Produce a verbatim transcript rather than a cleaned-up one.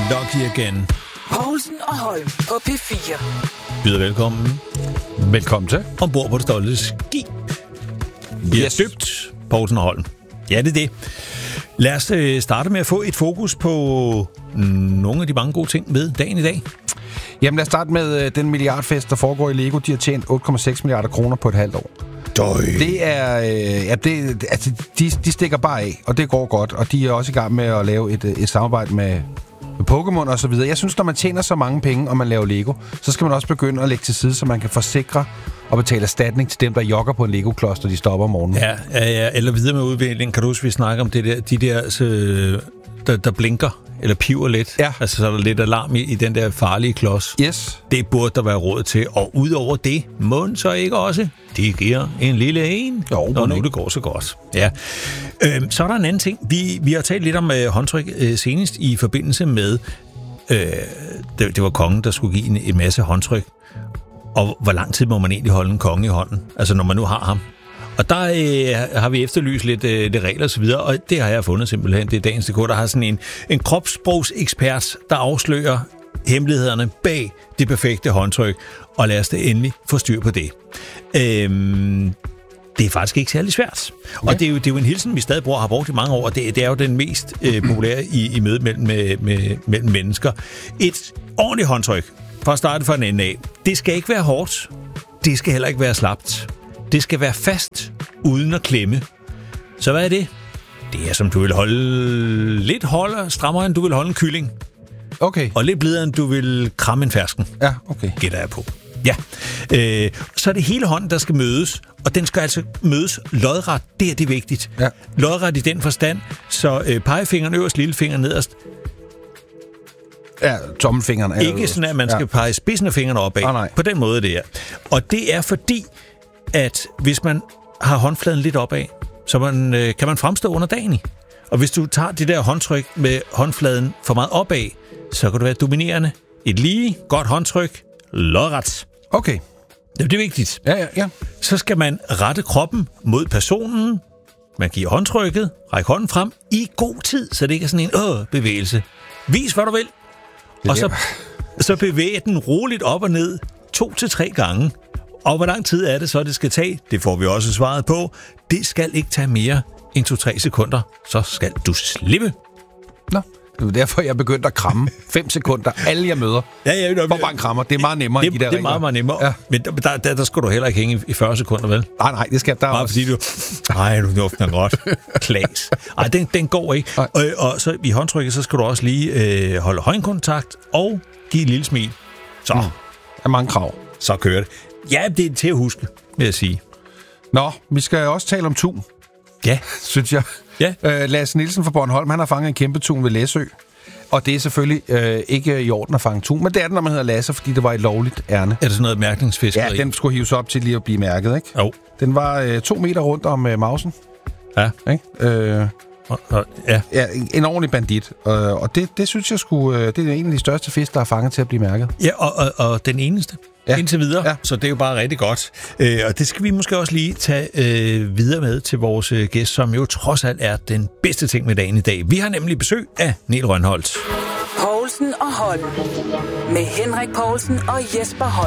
Lucky Again. Poulsen og Holm på P fire. Byder velkommen. Velkommen til. Ombord på det stolte skib. Vi Yes. er døbt Poulsen og Holm. Ja, det er det. Lad os øh, starte med at få et fokus på nogle af de mange gode ting ved dagen i dag. Jamen lad os starte med øh, den milliardfest, der foregår i Lego. De har tjent otte komma seks milliarder kroner på et halvt år. Døj. Det er, øh, ja, det, altså, de, de stikker bare af, og det går godt. Og de er også i gang med at lave et, et samarbejde med, med Pokémon og så videre. Jeg synes, når man tjener så mange penge, og man laver Lego, så skal man også begynde at lægge til side, så man kan forsikre og betale erstatning til dem, der jogger på en Lego-klods, når de stopper om morgenen. Ja, ja, ja, eller videre med udvikling. Kan du huske, vi snakker om det der, de der, så, der, der blinker eller piver lidt? Ja. Altså, så er der lidt alarm i, i den der farlige klods. Yes. Det burde der være råd til. Og udover det, må så ikke også. De giver en lille en, jo, og nu det går så godt. Ja. Øhm, så er der en anden ting. Vi, vi har talt lidt om øh, håndtryk øh, senest i forbindelse med, øh, det, det var kongen, der skulle give en, en masse håndtryk. Og hvor lang tid må man egentlig holde en konge i hånden? Altså, når man nu har ham. Og der øh, har vi efterlyst lidt, øh, lidt regler og så videre, og det har jeg fundet simpelthen. Det er Dagens D K, der har sådan en, en kropssprogsekspert, der afslører hemmelighederne bag det perfekte håndtryk. Og lad os da endelig få styr på det. Øhm, det er faktisk ikke særlig svært. Og ja. det, er jo, det er jo en hilsen, vi stadig bruger har brugt i mange år, og det, det er jo den mest øh, populære i, i mødet mellem, med, med, mellem mennesker. Et ordentligt håndtryk, for at starte fra en ende af, det skal ikke være hårdt. Det skal heller ikke være slapt. Det skal være fast, uden at klemme. Så hvad er det? Det er, som du vil holde lidt holder, strammere, end du vil holde en kylling. Okay. Og lidt blidere, end du vil kramme en fersken. Ja, okay. Gætter jeg på. Ja. Øh, så er det hele hånden, der skal mødes, og den skal altså mødes lodret. Det er det vigtigt. Ja. Lodret i den forstand, så øh, pegefingeren øverst, lillefinger nederst. Ja, tommelfingeren er Ikke sådan, at man skal ja. pege spidsen af fingrene opad. Ah, nej. På den måde, det er. Og det er fordi, at hvis man har håndfladen lidt opad, så man, øh, kan man fremstå under dagen i. Og hvis du tager det der håndtryk med håndfladen for meget opad, så kan du være dominerende. Et lige, godt håndtryk, lodret. Okay. Det er vigtigt. Ja, ja, ja. Så skal man rette kroppen mod personen. Man giver håndtrykket, ræk hånden frem i god tid, så det ikke er sådan en øh, bevægelse. Vis, hvad du vil. Og så, så bevæg den roligt op og ned to til tre gange. Og hvor lang tid er det så, det skal tage? Det får vi også svaret på. Det skal ikke tage mere end to til tre sekunder. Så skal du slippe. Nå, det er derfor, jeg begyndte at kramme fem sekunder. Alle jeg møder. Ja, ja, ja. Hvor bare en krammer. Det er meget nemmere det, i de der Det er regler. meget, meget nemmere. Ja. Men der, der, der skal du heller ikke hænge i fyrre sekunder, vel? Nej, nej, det skal der bare også. Fordi du... Nej, du dufter godt. Klas. Ej, den, den går ikke. Og, og så i håndtrykket, så skal du også lige øh, holde øjenkontakt og give et lille smil. Så. Mm. Der er mange krav. Så kører det. Ja, det er til at huske, vil jeg sige. Nå, vi skal også tale om tun. Ja. Synes jeg. Ja. Øh, Lasse Nielsen fra Bornholm, han har fanget en kæmpe tun ved Læsø. Og det er selvfølgelig øh, ikke i orden at fange tun, men det er det, når man hedder Lasse, fordi det var et lovligt ærne. Er det sådan noget mærkningsfiskeri? Ja, den skulle hives op til lige at blive mærket, ikke? Jo. Den var øh, to meter rundt om øh, mausen. Ja. Ikke? Øh, og, og, ja. Ja, en, en ordentlig bandit. Øh, og det, det synes jeg skulle, øh, det er en af de største fisk, der er fanget til at blive mærket. Ja, og, og, og den eneste. Ja. Indtil videre, ja. Så det er jo bare rigtig godt. Øh, og det skal vi måske også lige tage øh, videre med til vores øh, gæst, som jo trods alt er den bedste ting med dagen i dag. Vi har nemlig besøg af Niel Rønholt. Poulsen og Holm. Med Henrik Poulsen og Jesper Holm.